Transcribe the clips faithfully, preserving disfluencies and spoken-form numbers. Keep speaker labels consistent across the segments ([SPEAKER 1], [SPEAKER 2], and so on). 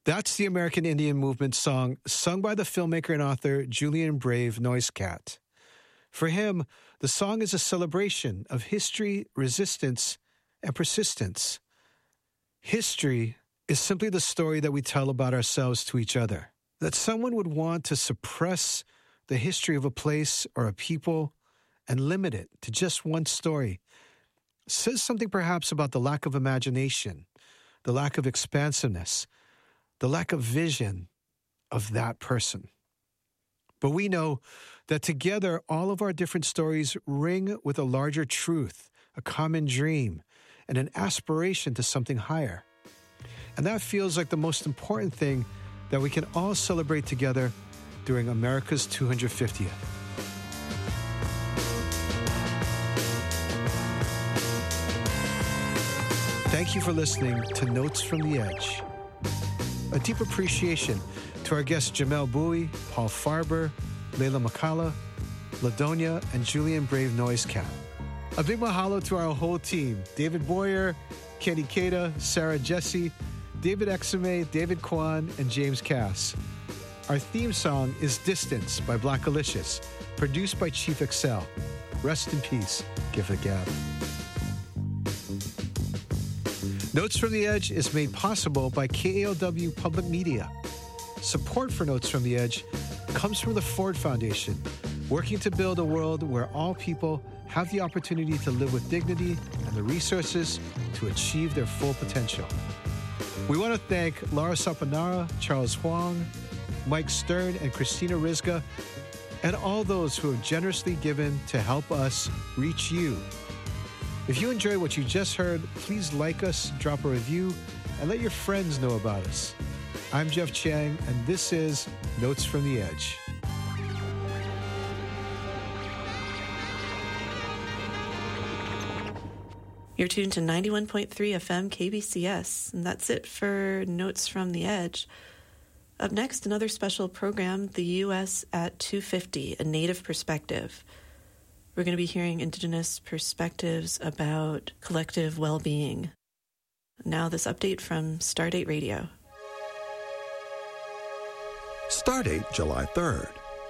[SPEAKER 1] That's the American Indian Movement song sung by the filmmaker and author Julian Brave Noisecat. For him, the song is a celebration of history, resistance, and persistence. History is simply the story that we tell about ourselves to each other. That someone would want to suppress the history of a place or a people and limit it to just one story says something perhaps about the lack of imagination, the lack of expansiveness, the lack of vision of that person. But we know that together all of our different stories ring with a larger truth, a common dream, and an aspiration to something higher. And that feels like the most important thing that we can all celebrate together during America's two hundred fiftieth. Thank you for listening to Notes from the Edge. A deep appreciation to our guests Jamel Bowie, Paul Farber, Leila McCalla, Ladonia, and Julian Brave Noisecat. A big mahalo to our whole team, David Boyer, Kenny Kata, Sarah Jesse, David Exume, David Kwan, and James Cass. Our theme song is Distance by Black Alicious, produced by Chief Excel. Rest in peace, Give a Gab. Notes from the Edge is made possible by K A L W Public Media. Support for Notes from the Edge comes from the Ford Foundation, working to build a world where all people have the opportunity to live with dignity and the resources to achieve their full potential. We want to thank Laura Sapanara, Charles Huang, Mike Stern, and Christina Rizga, and all those who have generously given to help us reach you. If you enjoy what you just heard, please like us, drop a review, and let your friends know about us. I'm Jeff Chang, and this is Notes from the Edge.
[SPEAKER 2] You're tuned to ninety-one point three F M K B C S, and that's it for Notes from the Edge. Up next, another special program, the U S at two fifty, A Native Perspective. We're going to be hearing Indigenous perspectives about collective well-being. Now this update from Stardate Radio.
[SPEAKER 3] Stardate July third.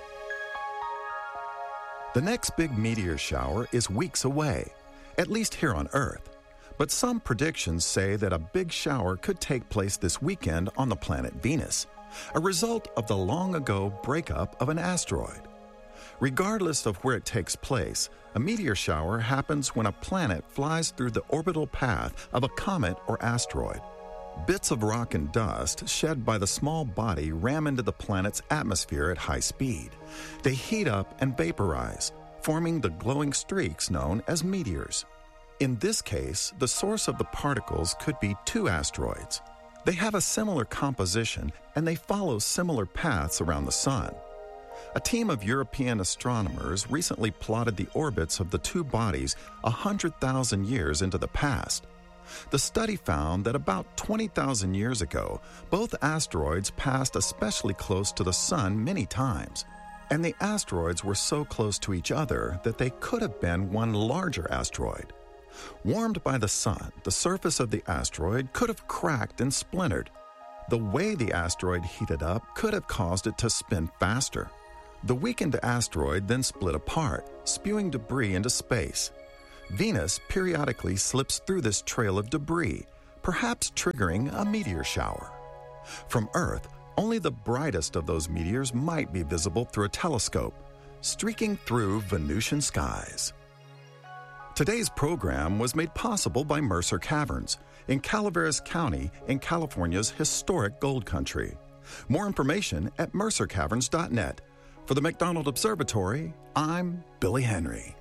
[SPEAKER 3] The next big meteor shower is weeks away, at least here on Earth. But some predictions say that a big shower could take place this weekend on the planet Venus, a result of the long-ago breakup of an asteroid. Regardless of where it takes place, a meteor shower happens when a planet flies through the orbital path of a comet or asteroid. Bits of rock and dust shed by the small body ram into the planet's atmosphere at high speed. They heat up and vaporize, forming the glowing streaks known as meteors. In this case, the source of the particles could be two asteroids. They have a similar composition and they follow similar paths around the Sun. A team of European astronomers recently plotted the orbits of the two bodies one hundred thousand years into the past. The study found that about twenty thousand years ago, both asteroids passed especially close to the Sun many times. And the asteroids were so close to each other that they could have been one larger asteroid. Warmed by the Sun, the surface of the asteroid could have cracked and splintered. The way the asteroid heated up could have caused it to spin faster. The weakened asteroid then split apart, spewing debris into space. Venus periodically slips through this trail of debris, perhaps triggering a meteor shower. From Earth, only the brightest of those meteors might be visible through a telescope, streaking through Venusian skies. Today's program was made possible by Mercer Caverns in Calaveras County in California's historic gold country. More information at mercer caverns dot net. For the McDonald Observatory, I'm Billy Henry.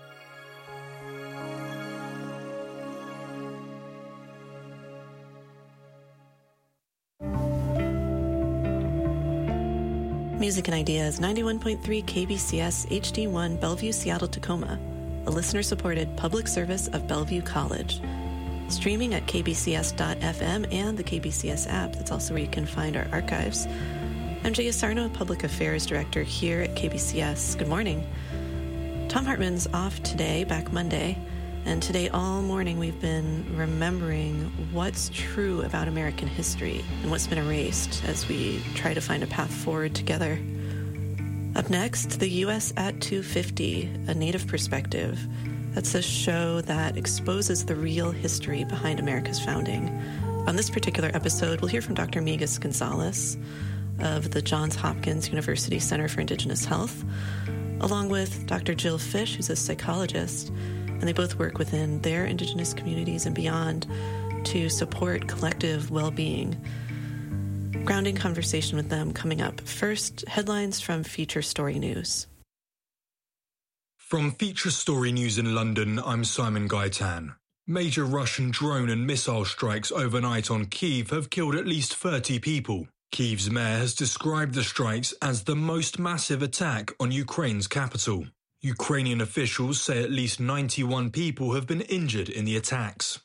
[SPEAKER 2] Music and Ideas, ninety-one point three K B C S H D one Bellevue, Seattle, Tacoma, a listener-supported public service of Bellevue College. Streaming at k b c s dot f m and the K B C S app. That's also where you can find our archives. I'm Jaya Sarno, Public Affairs Director here at K B C S. Good morning. Tom Hartman's off today, back Monday, And today, all morning, we've been remembering what's true about American history and what's been erased as we try to find a path forward together. Up next, the U S at two fifty, A Native Perspective. That's a show that exposes the real history behind America's founding. On this particular episode, we'll hear from Doctor Migas Gonzalez of the Johns Hopkins University Center for Indigenous Health, along with Doctor Jill Fish, who's a psychologist, and they both work within their Indigenous communities and beyond to support collective well-being. Grounding conversation with them coming up. First, headlines from Feature Story News.
[SPEAKER 4] From Feature Story News in London, I'm Simon Gaitan. Major Russian drone and missile strikes overnight on Kyiv have killed at least thirty people. Kyiv's mayor has described the strikes as the most massive attack on Ukraine's capital. Ukrainian officials say at least ninety-one people have been injured in the attacks.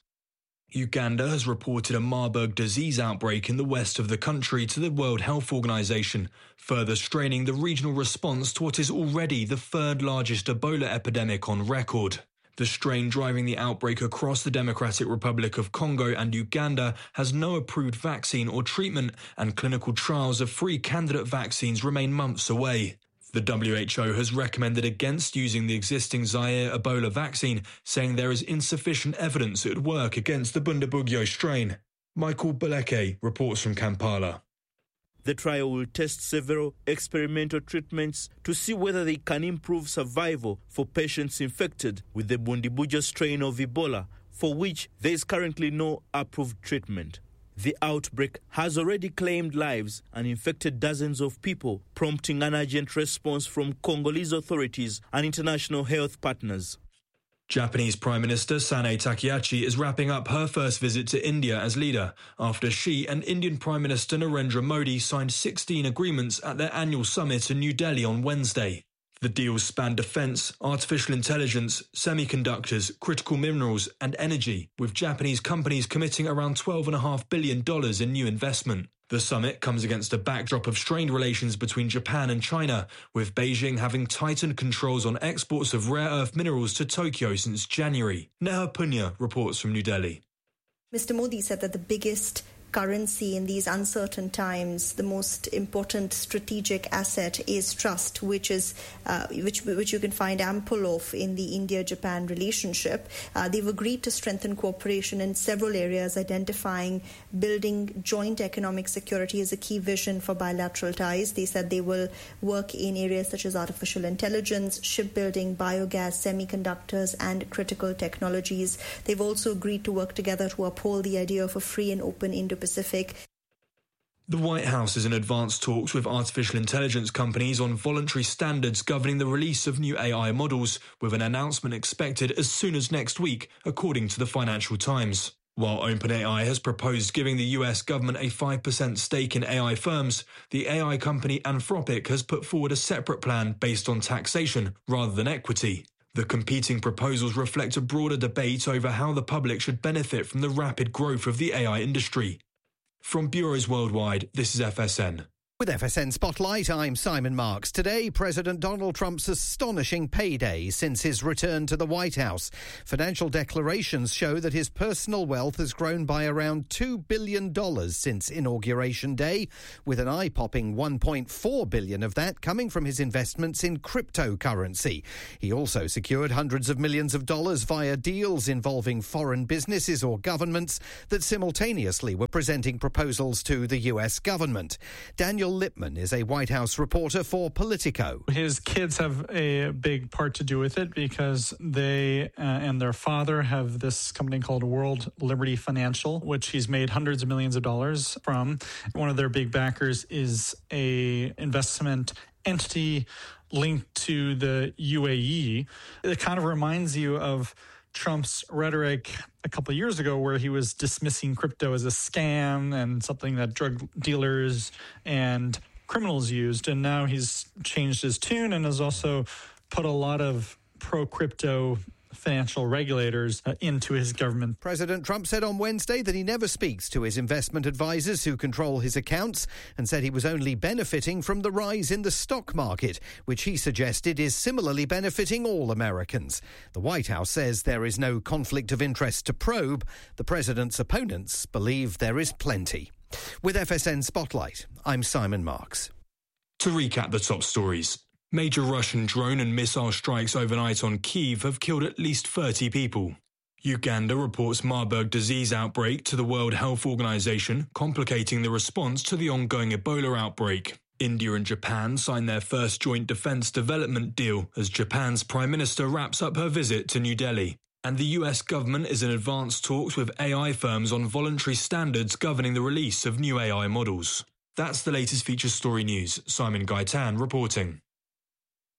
[SPEAKER 4] Uganda has reported a Marburg disease outbreak in the west of the country to the World Health Organization, further straining the regional response to what is already the third largest Ebola epidemic on record. The strain driving the outbreak across the Democratic Republic of Congo and Uganda has no approved vaccine or treatment, and clinical trials of three candidate vaccines remain months away. The W H O has recommended against using the existing Zaire Ebola vaccine, saying there is insufficient evidence it would work against the Bundibugyo strain. Michael Baleke reports from Kampala.
[SPEAKER 5] The trial will test several experimental treatments to see whether they can improve survival for patients infected with the Bundibugyo strain of Ebola, for which there is currently no approved treatment. The outbreak has already claimed lives and infected dozens of people, prompting an urgent response from Congolese authorities and international health partners.
[SPEAKER 4] Japanese Prime Minister Sanae Takaichi is wrapping up her first visit to India as leader after she and Indian Prime Minister Narendra Modi signed sixteen agreements at their annual summit in New Delhi on Wednesday. The deals span defence, artificial intelligence, semiconductors, critical minerals and energy, with Japanese companies committing around twelve point five billion dollars in new investment. The summit comes against a backdrop of strained relations between Japan and China, with Beijing having tightened controls on exports of rare earth minerals to Tokyo since January. Neha Punya reports from New Delhi.
[SPEAKER 6] Mister Modi said that the biggest currency in these uncertain times, the most important strategic asset is trust, which is uh, which which you can find ample of in the India-Japan relationship. Uh, they've agreed to strengthen cooperation in several areas, identifying building joint economic security as a key vision for bilateral ties. They said they will work in areas such as artificial intelligence, shipbuilding, biogas, semiconductors, and critical technologies. They've also agreed to work together to uphold the idea of a free and open Indo-Pacific.
[SPEAKER 4] The White House is in advanced talks with artificial intelligence companies on voluntary standards governing the release of new A I models, with an announcement expected as soon as next week, according to the Financial Times. While OpenAI has proposed giving the U S government a five percent stake in A I firms, the A I company Anthropic has put forward a separate plan based on taxation rather than equity. The competing proposals reflect a broader debate over how the public should benefit from the rapid growth of the A I industry. From bureaus worldwide, this is F S N.
[SPEAKER 7] With F S N Spotlight, I'm Simon Marks. Today, President Donald Trump's astonishing payday since his return to the White House. Financial declarations show that his personal wealth has grown by around two billion dollars since Inauguration Day, with an eye-popping one point four billion dollars of that coming from his investments in cryptocurrency. He also secured hundreds of millions of dollars via deals involving foreign businesses or governments that simultaneously were presenting proposals to the U S government. Daniel Lippman is a White House reporter for Politico.
[SPEAKER 8] His kids have a big part to do with it because they uh, and their father have this company called World Liberty Financial, which he's made hundreds of millions of dollars from. One of their big backers is a investment entity linked to the U A E. It kind of reminds you of Trump's rhetoric a couple of years ago, where he was dismissing crypto as a scam and something that drug dealers and criminals used. And now he's changed his tune and has also put a lot of pro-crypto financial regulators uh, into his government.
[SPEAKER 7] President Trump said on Wednesday that he never speaks to his investment advisors who control his accounts, and said he was only benefiting from the rise in the stock market, which he suggested is similarly benefiting all Americans. The White House says there is no conflict of interest to probe. The president's opponents believe there is plenty. With F S N Spotlight, I'm Simon Marks.
[SPEAKER 4] To recap the top stories. Major Russian drone and missile strikes overnight on Kyiv have killed at least thirty people. Uganda reports Marburg disease outbreak to the World Health Organization, complicating the response to the ongoing Ebola outbreak. India and Japan sign their first joint defense development deal as Japan's Prime Minister wraps up her visit to New Delhi. And the U S government is in advanced talks with A I firms on voluntary standards governing the release of new A I models. That's the latest Feature Story news. Simon Gaitan reporting.